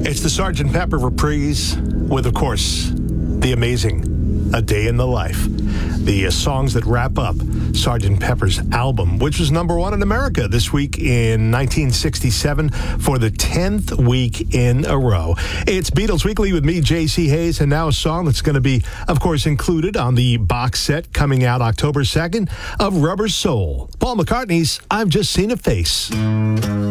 It's the Sgt. Pepper reprise with, of course, the amazing A Day in the Life. The songs that wrap up Sgt. Pepper's album, which was number one in America this week in 1967 for the 10th week in a row. It's Beatles Weekly with me, J.C. Hayes, and now a song that's going to be, of course, included on the box set coming out October 2nd of Rubber Soul. Paul McCartney's I've Just Seen a Face.